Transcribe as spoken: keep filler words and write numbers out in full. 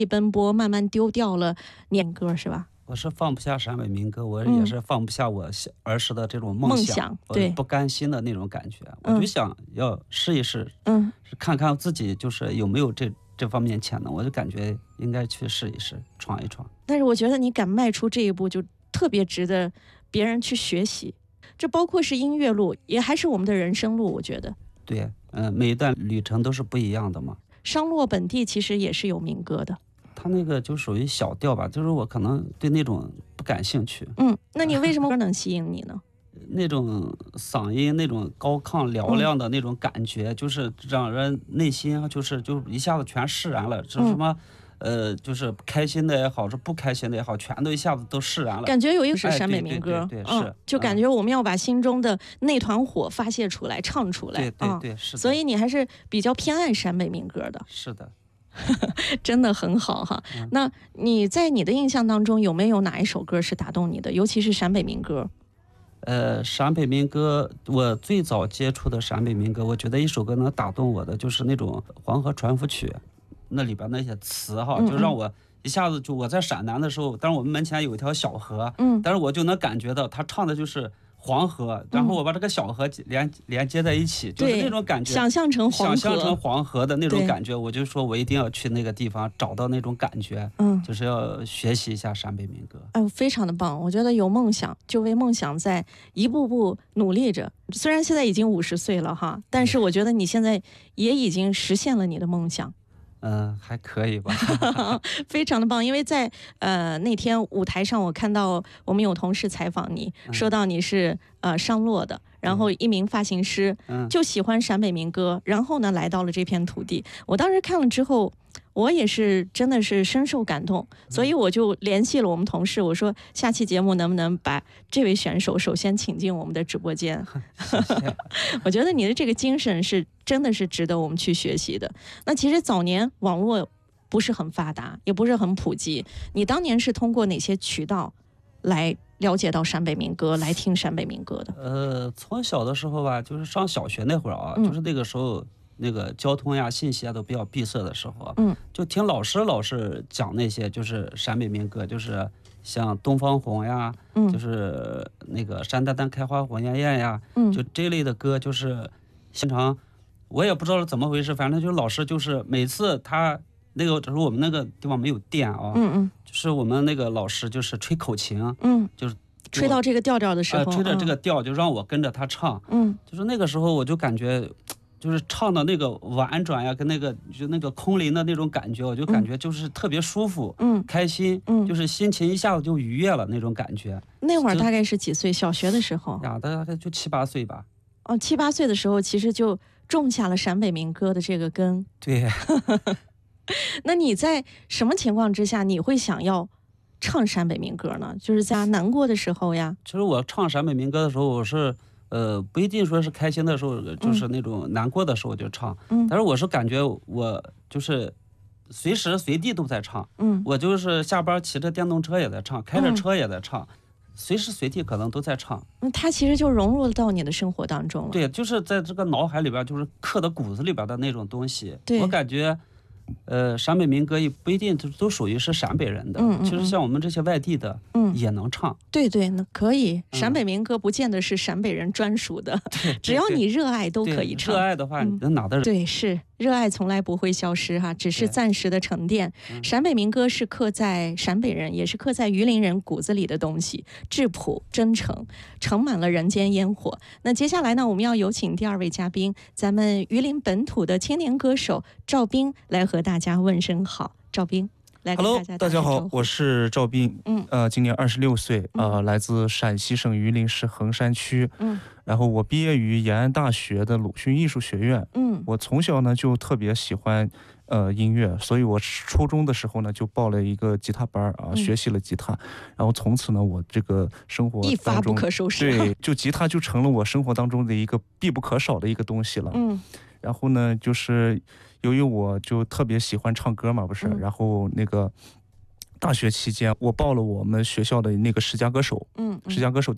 一奔波，慢慢丢掉了念歌，是吧？ 我是放不下陕北民歌，我也是放不下我儿时的这种梦想， 梦想对， 不甘心的那种感觉。我就想要试一试， 嗯， 看看自己就是有没有这这方面潜能。我就感觉应该去试一试，闯一闯。 但是我觉得你敢迈出这一步，就特别值得别人去学习。这包括是音乐路，也还是我们的人生路。我觉得， 对，嗯、呃，每一段旅程都是不一样的嘛。 商洛本地其实也是有民歌的。 他那个就属于小调吧，就是我可能对那种不感兴趣。 嗯，那你为什么歌能吸引你呢？ 那种嗓音，那种高亢嘹亮的那种感觉，嗯、就是让人内心就是就一下子全释然了。是什么？嗯、呃，就是开心的也好，是不开心的也好，全都一下子都释然了。 感觉有一个是陕北民歌， 哎、对对对对，是、 嗯，就感觉我们要把心中的那团火发泄出来，唱出来。 对对对，是的。 所以你还是比较偏爱陕北民歌的。 是的。 真的很好哈、嗯。那你在你的印象当中有没有哪一首歌是打动你的？尤其是陕北民歌。 呃，陕北民歌，我最早接触的陕北民歌，我觉得一首歌能打动我的，就是那种《黄河船夫曲》，那里边那些词哈，嗯嗯就让我一下子就我在陕南的时候，当然我们门前有一条小河，嗯，但是我就能感觉到他唱的就是黄河，然后我把这个小河连连接在一起，就是那种感觉， 想象成黄河， 想象成黄河的那种感觉，我就说我一定要去那个地方找到那种感觉，嗯，就是要学习一下陕北民歌。 哎，非常的棒！我觉得有梦想就为梦想在一步步努力着。虽然现在已经五十岁了哈，但是我觉得你现在也已经实现了你的梦想。 嗯，还可以吧， 非常的棒。因为在呃那天舞台上，我看到我们有同事采访你，嗯、说到你是呃商洛的，然后一名发型师，嗯、就喜欢陕北民歌，然后呢来到了这片土地。我当时看了之后，我也是真的是深受感动，所以我就联系了我们同事，我说下期节目能不能把这位选手首先请进我们的直播间？ 谢谢我觉得你的这个精神是真的是值得我们去学习的。那其实早年网络不是很发达，也不是很普及，你当年是通过哪些渠道来了解到陕北民歌，来听陕北民歌的？ 呃，从小的时候吧，就是上小学那会儿啊，嗯、就是那个时候。那个交通呀、信息啊都比较闭塞的时候，嗯，就听老师老是讲那些就是陕北民歌，就是像东方红呀，嗯，就是那个山丹丹开花火焰焰呀，嗯，就这类的歌，就是经常我也不知道怎么回事，反正就是老师就是每次他那个就是我们那个地方没有电啊，嗯嗯，就是我们那个老师就是吹口琴，嗯，就是吹到这个调调的时候， 呃、吹着这个调就让我跟着他唱，嗯，就是那个时候我就感觉。就是唱的那个婉转呀，跟那个就那个空灵的那种感觉，我就感觉就是特别舒服，嗯，开心，嗯，就是心情一下子就愉悦了那种感觉。 那会儿大概是几岁？小学的时候呀，大概就七八岁吧。 哦，七八岁的时候，其实就种下了陕北民歌的这个根。 对。 那你在什么情况之下你会想要唱陕北民歌呢？就是在难过的时候呀？ 其实我唱陕北民歌的时候，我是。呃，不一定说是开心的时候，就是那种难过的时候就唱。嗯，但是我是感觉我就是随时随地都在唱。嗯，我就是下班骑着电动车也在唱，开着车也在唱，嗯、随时随地可能都在唱。 那它其实就融入到你的生活当中了。 对，就是在这个脑海里边，就是刻的骨子里边的那种东西。对，我感觉。呃，陕北民歌也不一定都都属于是陕北人的，嗯嗯嗯其实像我们这些外地的，嗯，也能唱。 对对，那可以。陕北民歌不见得是陕北人专属的，嗯、只要你热爱都可以唱。 热爱的话，嗯、哪的人？ 对，是热爱从来不会消失哈，只是暂时的沉淀。陕北民歌是刻在陕北人，也是刻在榆林人骨子里的东西，质朴真诚，盛满了人间烟火。那接下来呢，我们要有请第二位嘉宾，咱们榆林本土的青年歌手赵斌来和大家问声好。赵斌来给大家打 Hello， 大家好，我是赵斌，嗯，呃，今年二十六岁，呃，嗯、来自陕西省榆林市横山区，嗯，然后我毕业于延安大学的鲁迅艺术学院，嗯，我从小呢就特别喜欢呃音乐，所以我初中的时候呢就报了一个吉他班啊，嗯、学习了吉他，然后从此呢我这个生活一发不可收拾， 对，就吉他就成了我生活当中的一个必不可少的一个东西了，嗯。然后呢，就是由于我就特别喜欢唱歌嘛，不是？嗯、然后那个大学期间，我报了我们学校的那个十佳歌手，嗯，十佳歌手